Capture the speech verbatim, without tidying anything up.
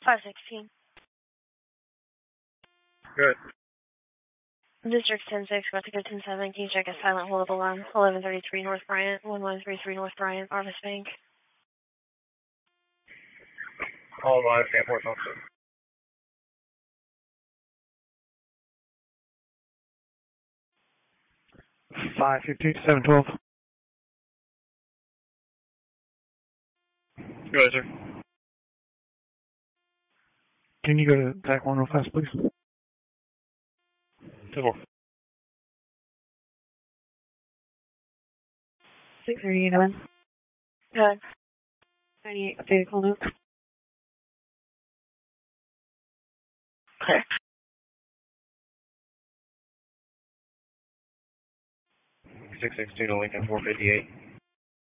five sixteen. Good. District ten six, about to go ten seven. Can you check a silent hold alarm? eleven thirty-three North Bryant, one one three three North Bryant, Arvis Bank. All live, Stanford officer. five fifteen, seven twelve. Go ahead, sir. Can you go to T A C one real fast, please? ten four. six thirty-eight, Good. ninety-eight, updated call note. Clear. six six two to Lincoln, four fifty-eight.